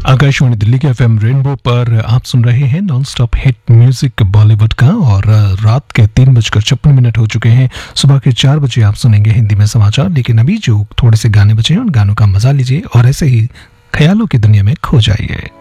आकाशवाणी दिल्ली के FM rainbow पर आप सुन रहे हैं non stop hit music Bollywood का। और रात के 3:56 हो चुके हैं। सुबह के 4 बजे आप सुनेंगे हिंदी में समाचार, लेकिन अभी जो थोड़े से गाने बचे हैं उन गानों का मजा लीजिए और ऐसे ही ख्यालों की दुनिया में खो जाइए।